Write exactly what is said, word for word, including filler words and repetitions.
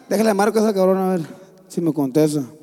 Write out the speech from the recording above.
Déjale marco a esa cabrona a ver si me contesta.